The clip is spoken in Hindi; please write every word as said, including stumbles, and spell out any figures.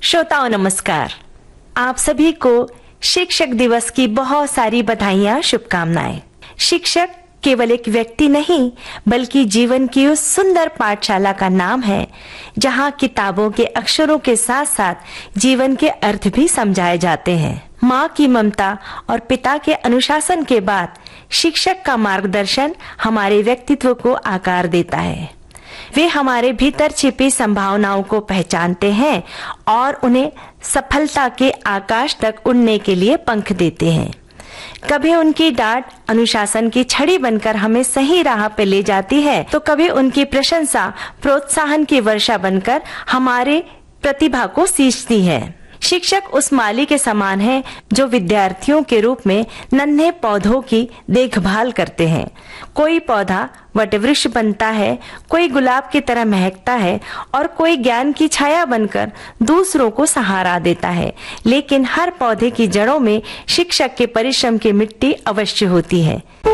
श्रोताओं नमस्कार। आप सभी को शिक्षक दिवस की बहुत सारी बधाइयां, शुभकामनाएं। शिक्षक केवल एक व्यक्ति नहीं बल्कि जीवन की उस सुंदर पाठशाला का नाम है जहां किताबों के अक्षरों के साथ साथ जीवन के अर्थ भी समझाए जाते हैं। माँ की ममता और पिता के अनुशासन के बाद शिक्षक का मार्गदर्शन हमारे व्यक्तित्व को आकार देता है। वे हमारे भीतर छिपी संभावनाओं को पहचानते हैं और उन्हें सफलता के आकाश तक उड़ने के लिए पंख देते हैं। कभी उनकी डांट अनुशासन की छड़ी बनकर हमें सही राह पे ले जाती है, तो कभी उनकी प्रशंसा प्रोत्साहन की वर्षा बनकर हमारे प्रतिभा को सींचती है। शिक्षक उस माली के समान है जो विद्यार्थियों के रूप में नन्हे पौधों की देखभाल करते हैं। कोई पौधा वटवृक्ष बनता है, कोई गुलाब की तरह महकता है और कोई ज्ञान की छाया बनकर दूसरों को सहारा देता है। लेकिन हर पौधे की जड़ों में शिक्षक के परिश्रम की मिट्टी अवश्य होती है।